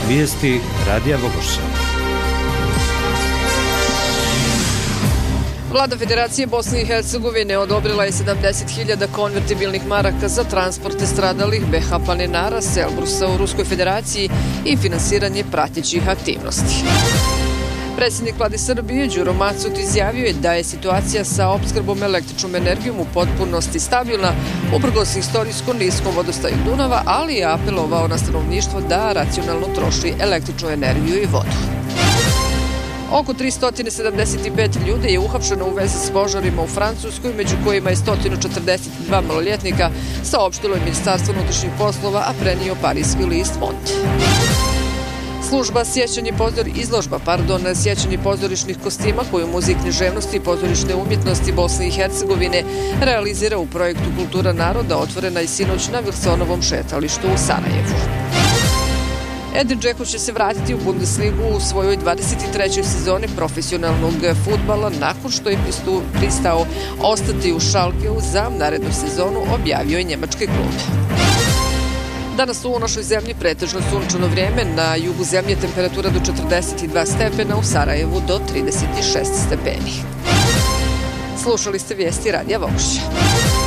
Vijesti Radija Vogošća. Vlada Federacije Bosne i Hercegovine odobrila je 70.000 konvertibilnih maraka za transporte stradalih BH planinara s Elbrusa u Ruskoj Federaciji i finansiranje pratećih aktivnosti. Predsjednik Vlade Srbije Đuro Macut izjavio je da je situacija sa opskrbom električnom energijom u potpunosti stabilna uprkos istorijsko niskom vodostaju Dunava, ali je apelovao na stanovništvo da racionalno troši električnu energiju i vodu. Oko 375 ljudi je uhapšeno u vezi s požarima u Francuskoj, među kojima je 142 maloljetnika, saopštilo je Ministarstvo unutrašnjih poslova, a prenio parijski list Monde. Izložba sjećanje pozorišnih kostima koju Muzej književnosti i pozorišne umjetnosti Bosne i Hercegovine realizira u projektu Kultura naroda, otvorena je sinoć na Vilsonovom šetalištu u Sarajevu. Edin Džeko će se vratiti u Bundesligu u svojoj 23. sezoni profesionalnog fudbala nakon što je pristao ostati u Schalkeu za narednu sezonu, objavio je njemački klub. Danas u našoj zemlji pretežno sunčano vrijeme, na jugu zemlje temperatura do 42 stepena, u Sarajevu do 36 stepeni. Slušali ste vijesti Radija Vogošća.